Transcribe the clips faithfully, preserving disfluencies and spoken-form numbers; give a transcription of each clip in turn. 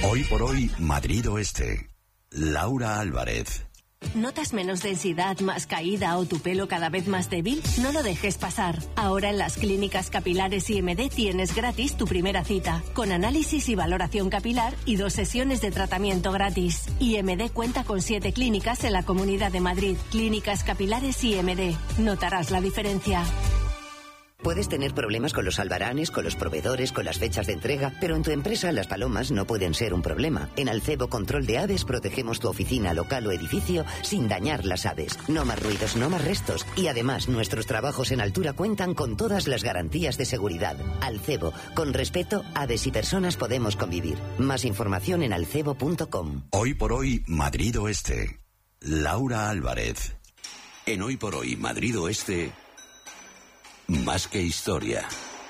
Hoy por hoy, Madrid Oeste. Laura Álvarez. ¿Notas menos densidad, más caída o tu pelo cada vez más débil? No lo dejes pasar. Ahora en las clínicas capilares I M D tienes gratis tu primera cita, con análisis y valoración capilar y dos sesiones de tratamiento gratis. I M D cuenta con siete clínicas en la Comunidad de Madrid. Clínicas capilares I M D. Notarás la diferencia. Puedes tener problemas con los albaranes, con los proveedores, con las fechas de entrega, pero en tu empresa las palomas no pueden ser un problema. En Alcebo Control de Aves protegemos tu oficina, local o edificio sin dañar las aves. No más ruidos, no más restos. Y además, nuestros trabajos en altura cuentan con todas las garantías de seguridad. Alcebo, con respeto, aves y personas podemos convivir. Más información en alcebo punto com. Hoy por hoy, Madrid Oeste. Laura Álvarez. En Hoy por hoy, Madrid Oeste... Más que historia.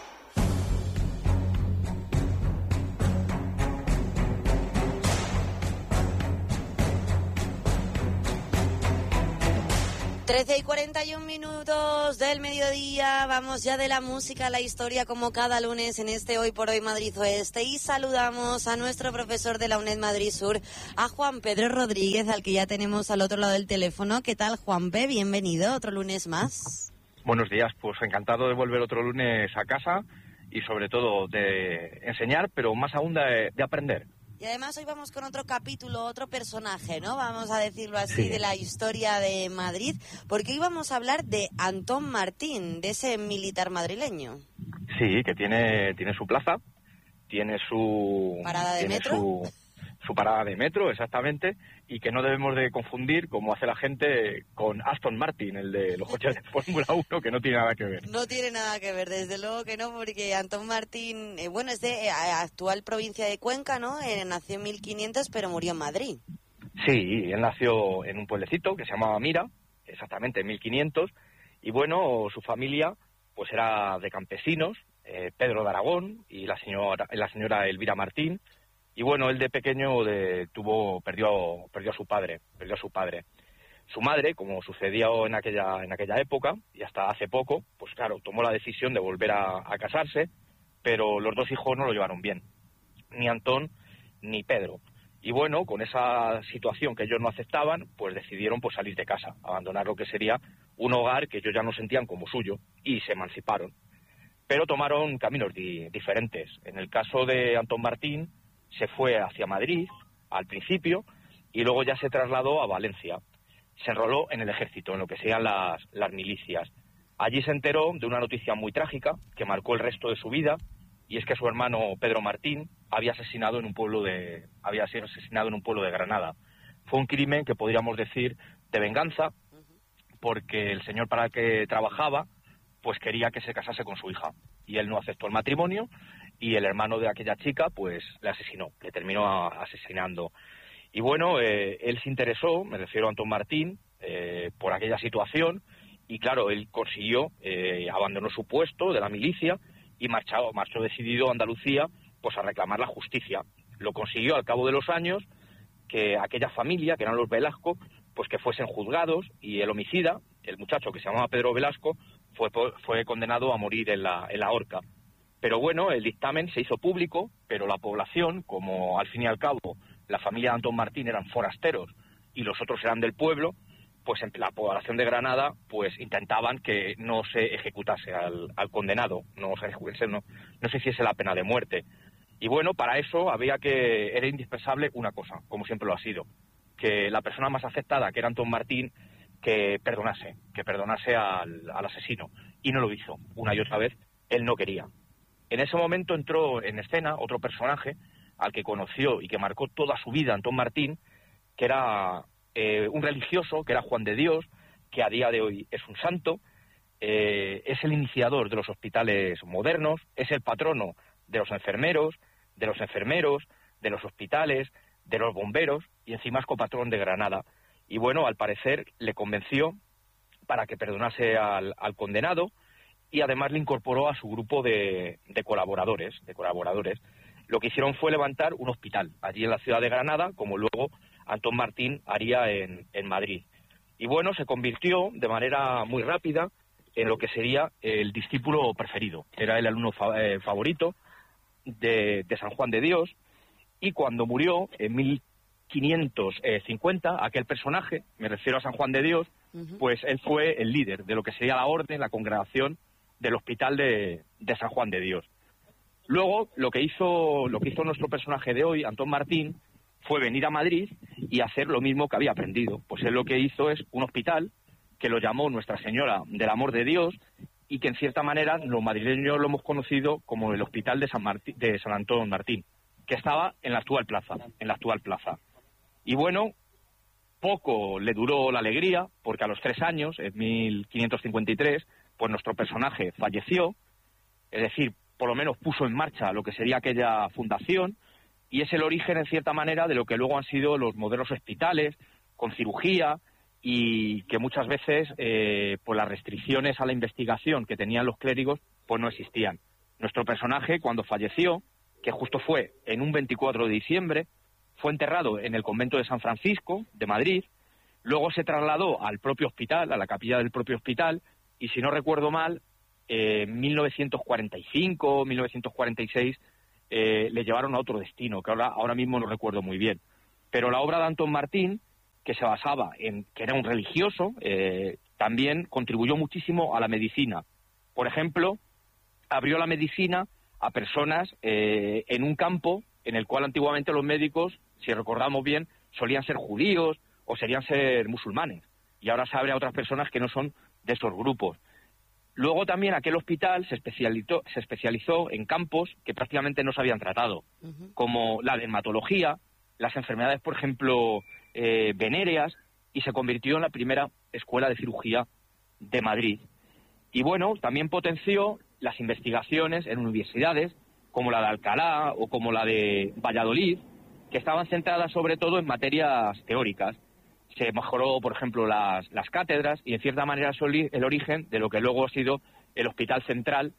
trece y cuarenta y un minutos del mediodía, vamos ya de la música a la historia como cada lunes en este Hoy por Hoy Madrid Oeste y saludamos a nuestro profesor de la UNED Madrid Sur, a Juan Pedro Rodríguez, al que ya tenemos al otro lado del teléfono. ¿Qué tal, Juanpe? Bienvenido, otro lunes más. Buenos días, pues encantado de volver otro lunes a casa y sobre todo de enseñar, pero más aún de, de aprender. Y además hoy vamos con otro capítulo, otro personaje, ¿no? Vamos a decirlo así, Sí. de la historia de Madrid, porque hoy vamos a hablar de Antón Martín, de ese militar madrileño. Sí, que tiene, tiene su plaza, tiene su... ¿Parada de tiene metro? Su, su parada de metro, exactamente, y que no debemos de confundir, como hace la gente, con Aston Martin, el de los coches de Fórmula uno, que no tiene nada que ver. No tiene nada que ver, desde luego que no, porque Antón Martín, eh, bueno, es de eh, actual provincia de Cuenca, ¿no? Eh, nació en mil quinientos, pero murió en Madrid. Sí, él nació en un pueblecito que se llamaba Mira, exactamente en mil quinientos, y bueno, su familia pues era de campesinos, eh, Pedro de Aragón y la señora, la señora Elvira Martín, y bueno, él de pequeño de, tuvo, perdió, perdió a su padre, perdió a su padre. Su madre, como sucedió en aquella, en aquella época, y hasta hace poco, pues claro, tomó la decisión de volver a, a casarse, pero los dos hijos no lo llevaron bien, ni Antón ni Pedro. Y bueno, con esa situación que ellos no aceptaban, pues decidieron pues salir de casa, abandonar lo que sería un hogar que ellos ya no sentían como suyo, y se emanciparon. Pero tomaron caminos di- diferentes. En el caso de Antón Martín, se fue hacia Madrid, al principio, y luego ya se trasladó a Valencia. Se enroló en el ejército, en lo que sean las, las milicias. Allí se enteró de una noticia muy trágica que marcó el resto de su vida, y es que su hermano Pedro Martín había asesinado en un pueblo de había sido asesinado en un pueblo de Granada. Fue un crimen que podríamos decir de venganza, porque el señor para el que trabajaba pues quería que se casase con su hija, y él no aceptó el matrimonio, y el hermano de aquella chica pues le asesinó, le terminó a, asesinando. Y bueno, eh, él se interesó, me refiero a Antón Martín, eh, por aquella situación, y claro, él consiguió, eh, abandonó su puesto de la milicia y marchó, marchó decidido a Andalucía pues a reclamar la justicia. Lo consiguió al cabo de los años, que aquella familia, que eran los Velasco, pues que fuesen juzgados, y el homicida, el muchacho que se llamaba Pedro Velasco, fue, fue condenado a morir en la, en la horca. Pero bueno, el dictamen se hizo público, pero la población, como al fin y al cabo la familia de Antón Martín eran forasteros y los otros eran del pueblo, pues en la población de Granada pues intentaban que no se ejecutase al, al condenado, no se ejecutase, no, no se hiciese la pena de muerte. Y bueno, para eso había que, era indispensable una cosa, como siempre lo ha sido, que la persona más afectada, que era Antón Martín, que perdonase, que perdonase al, al asesino, y no lo hizo, una y otra vez, él no quería. En ese momento entró en escena otro personaje al que conoció y que marcó toda su vida Antón Martín, que era eh, un religioso, que era Juan de Dios, que a día de hoy es un santo, eh, es el iniciador de los hospitales modernos, es el patrono de los enfermeros, de los enfermeros, de los hospitales, de los bomberos, y encima es copatrón de Granada. Y bueno, al parecer le convenció para que perdonase al, al condenado, y además le incorporó a su grupo de, de colaboradores, de colaboradores. Lo que hicieron fue levantar un hospital allí en la ciudad de Granada, como luego Antón Martín haría en, en Madrid. Y bueno, se convirtió de manera muy rápida en lo que sería el discípulo preferido. Era el alumno fa- eh, favorito de, de San Juan de Dios, y cuando murió en mil quinientos cincuenta, aquel personaje, me refiero a San Juan de Dios, uh-huh. pues él fue el líder de lo que sería la orden, la congregación del Hospital de, de San Juan de Dios. Luego, lo que hizo lo que hizo nuestro personaje de hoy, Antón Martín, fue venir a Madrid y hacer lo mismo que había aprendido. Pues él lo que hizo es un hospital que lo llamó Nuestra Señora del Amor de Dios y que en cierta manera los madrileños lo hemos conocido como el Hospital de San, Martín, de San Antón Martín, que estaba en la actual plaza, en la actual plaza. Y bueno, poco le duró la alegría, porque a los tres años, en mil quinientos cincuenta y tres, pues nuestro personaje falleció, es decir, por lo menos puso en marcha lo que sería aquella fundación, y es el origen, en cierta manera, de lo que luego han sido los modernos hospitales, con cirugía, y que muchas veces, eh, por las restricciones a la investigación que tenían los clérigos, pues no existían. Nuestro personaje, cuando falleció, que justo fue en un veinticuatro de diciembre, fue enterrado en el convento de San Francisco, de Madrid, luego se trasladó al propio hospital, a la capilla del propio hospital, y si no recuerdo mal, en eh, mil novecientos cuarenta y cinco, mil novecientos cuarenta y seis, eh, le llevaron a otro destino, que ahora, ahora mismo no recuerdo muy bien. Pero la obra de Antón Martín, que se basaba en que era un religioso, eh, también contribuyó muchísimo a la medicina. Por ejemplo, abrió la medicina a personas eh, en un campo en el cual antiguamente los médicos, si recordamos bien, solían ser judíos o solían ser musulmanes. Y ahora se abre a otras personas que no son de esos grupos. Luego también aquel hospital se especializó, se especializó en campos que prácticamente no se habían tratado, uh-huh. como la dermatología, las enfermedades, por ejemplo, eh, venéreas, y se convirtió en la primera escuela de cirugía de Madrid. Y bueno, también potenció las investigaciones en universidades, como la de Alcalá o como la de Valladolid, que estaban centradas sobre todo en materias teóricas. Se mejoró, por ejemplo, las, las cátedras y, en cierta manera, es el origen de lo que luego ha sido el Hospital Central,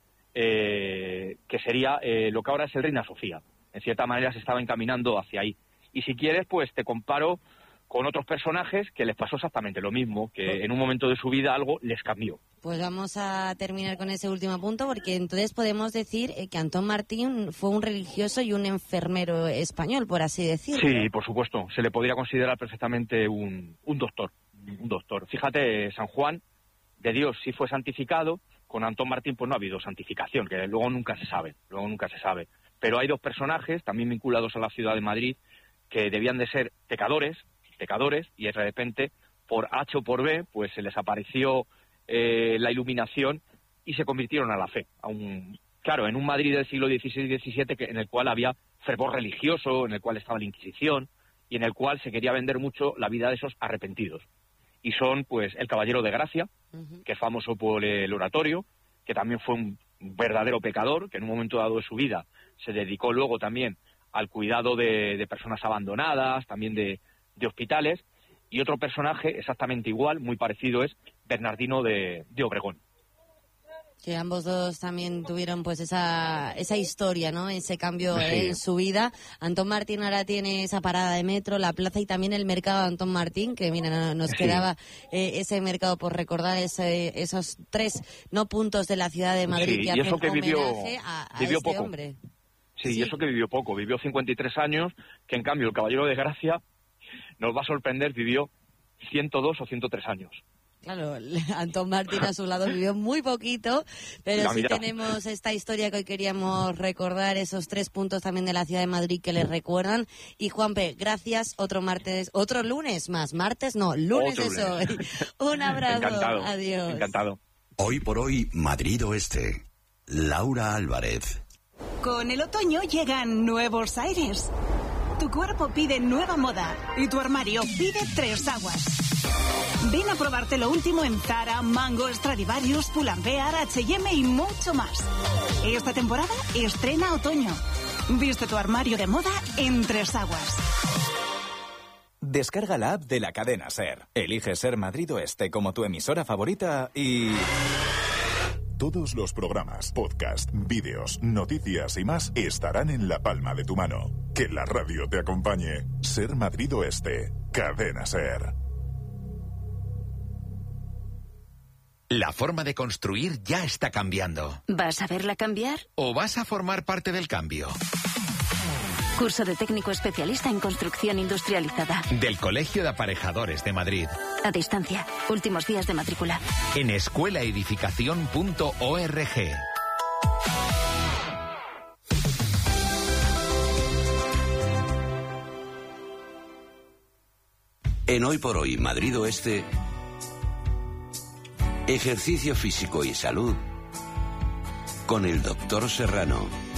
eh, que sería eh, lo que ahora es el Reina Sofía. En cierta manera se estaba encaminando hacia ahí. Y si quieres, pues te comparo con otros personajes que les pasó exactamente lo mismo, que en un momento de su vida algo les cambió. Pues vamos a terminar con ese último punto, porque entonces podemos decir que Antón Martín fue un religioso y un enfermero español, por así decirlo. Sí, por supuesto. Se le podría considerar perfectamente un, un doctor. Un doctor. Fíjate, San Juan de Dios sí fue santificado, con Antón Martín pues no ha habido santificación, que luego nunca se sabe, luego nunca se sabe. Pero hay dos personajes, también vinculados a la ciudad de Madrid, que debían de ser pecadores, pecadores, y de repente, por H o por B, pues se les apareció eh, la iluminación y se convirtieron a la fe. A un, claro, en un Madrid del siglo dieciséis y diecisiete que, en el cual había fervor religioso, en el cual estaba la Inquisición, y en el cual se quería vender mucho la vida de esos arrepentidos. Y son, pues, el Caballero de Gracia, uh-huh. que es famoso por el oratorio, que también fue un verdadero pecador, que en un momento dado de su vida se dedicó luego también al cuidado de, de personas abandonadas, también de de hospitales, y otro personaje exactamente igual, muy parecido, es Bernardino de, de Obregón. Que ambos dos también tuvieron pues esa esa historia, ¿no? Ese cambio sí. en su vida. Antón Martín ahora tiene esa parada de metro, la plaza y también el mercado de Antón Martín, que mira, nos sí. quedaba eh, ese mercado por recordar ese, esos tres no puntos de la ciudad de Madrid sí, que hacen y eso que homenaje vivió, a, a vivió este poco. hombre. Sí, sí, y eso que vivió poco, vivió cincuenta y tres años, que en cambio el Caballero de Gracia nos va a sorprender, vivió ciento dos o ciento tres años. Claro, Antón Martín a su lado vivió muy poquito, pero sí tenemos esta historia que hoy queríamos recordar, esos tres puntos también de la ciudad de Madrid que les recuerdan. Y Juanpe, gracias, otro martes, otro lunes más, martes no, lunes otro es hoy. lunes. Un abrazo, Encantado. Adiós. Encantado. Hoy por hoy, Madrid Oeste. Laura Álvarez. Con el otoño llegan nuevos aires. Tu cuerpo pide nueva moda y tu armario pide tres aguas. Ven a probarte lo último en Zara, Mango, Stradivarius, Pull&Bear, H y M y mucho más. Esta temporada estrena otoño. Viste tu armario de moda en tres aguas. Descarga la app de la cadena SER. Elige Ser Madrid Oeste como tu emisora favorita y... Todos los programas, podcast, vídeos, noticias y más estarán en la palma de tu mano. Que la radio te acompañe. Ser Madrid Oeste. Cadena SER. La forma de construir ya está cambiando. ¿Vas a verla cambiar? ¿O vas a formar parte del cambio? Curso de técnico especialista en construcción industrializada. Del Colegio de Aparejadores de Madrid. A distancia. Últimos días de matrícula. En escuela edificación punto org. En Hoy por Hoy Madrid Oeste, ejercicio físico y salud con el doctor Serrano.